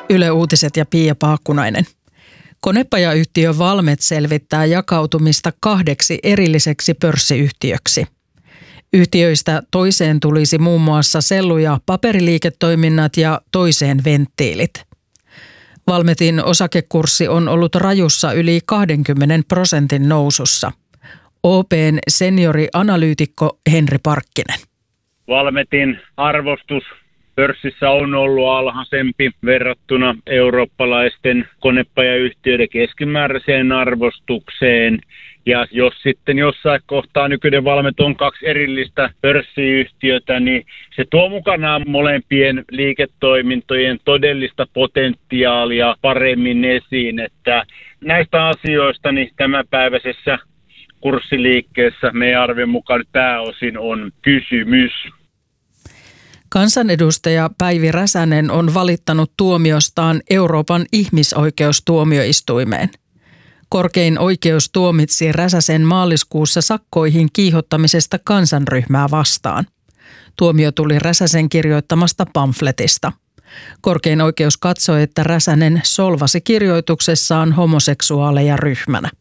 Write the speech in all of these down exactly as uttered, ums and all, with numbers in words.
Yle Uutiset ja Pia Paakkunainen. Konepajayhtiö Valmet selvittää jakautumista kahdeksi erilliseksi pörssiyhtiöksi. Yhtiöistä toiseen tulisi muun muassa sellu- ja paperiliiketoiminnat ja toiseen venttiilit. Valmetin osakekurssi on ollut rajussa yli kaksikymmentä prosentin nousussa. O P:n seniorianalyytikko Henri Parkkinen. Valmetin arvostus pörssissä on ollut alhaisempi verrattuna eurooppalaisten konepajayhtiöiden keskimääräiseen arvostukseen. Ja jos sitten jossain kohtaa nykyinen Valmet on kaksi erillistä pörssiyhtiötä, niin se tuo mukanaan molempien liiketoimintojen todellista potentiaalia paremmin esiin. Että näistä asioista niin tämänpäiväisessä kurssiliikkeessä meidän arvion mukaan pääosin on kysymys. Kansanedustaja Päivi Räsänen on valittanut tuomiostaan Euroopan ihmisoikeustuomioistuimeen. Korkein oikeus tuomitsi Räsäsen maaliskuussa sakkoihin kiihottamisesta kansanryhmää vastaan. Tuomio tuli Räsäsen kirjoittamasta pamfletista. Korkein oikeus katsoi, että Räsänen solvasi kirjoituksessaan homoseksuaaleja ryhmänä.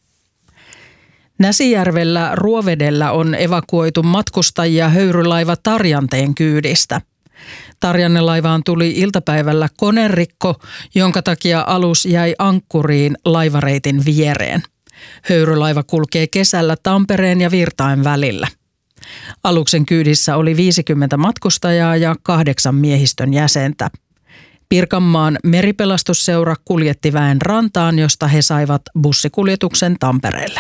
Näsijärvellä Ruovedellä on evakuoitu matkustajia höyrylaiva Tarjanteen kyydistä. Tarjannelaivaan tuli iltapäivällä konerikko, jonka takia alus jäi ankkuriin laivareitin viereen. Höyrylaiva kulkee kesällä Tampereen ja Virtain välillä. Aluksen kyydissä oli viisikymmentä matkustajaa ja kahdeksan miehistön jäsentä. Pirkanmaan meripelastusseura kuljetti väen rantaan, josta he saivat bussikuljetuksen Tampereelle.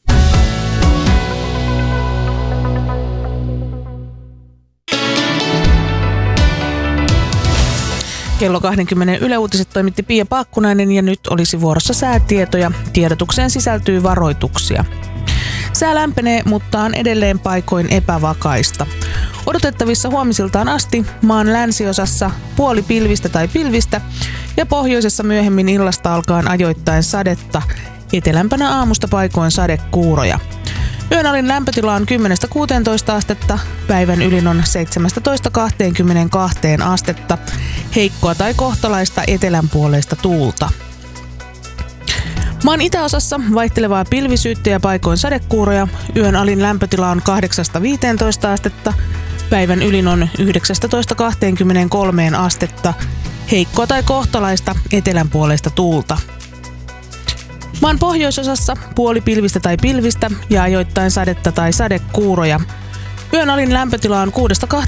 Kello kaksikymmentä Yle Uutiset toimitti Pia Paakkunainen ja nyt olisi vuorossa säätietoja. Tiedotukseen sisältyy varoituksia. Sää lämpenee, mutta on edelleen paikoin epävakaista. Odotettavissa huomisiltaan asti maan länsiosassa puoli pilvistä tai pilvistä ja pohjoisessa myöhemmin illasta alkaen ajoittain sadetta. Etelämpänä aamusta paikoin sadekuuroja. Yön alin lämpötila on kymmenestä kuuteentoista astetta, päivän ylin on seitsemästätoista kahteenkymmeneenkahteen astetta, heikkoa tai kohtalaista etelänpuoleista tuulta. Maan itäosassa vaihtelevaa pilvisyyttä ja paikoin sadekuuroja, yön alin lämpötila on kahdeksasta viiteentoista astetta, päivän ylin on yhdeksästätoista kahteenkymmeneenkolmeen astetta, heikkoa tai kohtalaista etelänpuoleista tuulta. Maan pohjoisosassa puoli pilvistä tai pilvistä ja ajoittain sadetta tai sadekuuroja. Yön alin lämpötila on kuudesta